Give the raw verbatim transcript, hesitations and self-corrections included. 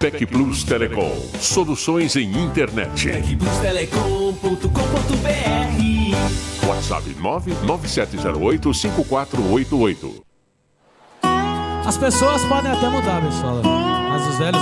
Tec Plus Telecom. Soluções em internet. tec plus telecom ponto com ponto b r. WhatsApp nove nove sete zero oito cinco quatro oito oito. As pessoas podem até mudar, pessoal, mas os velhos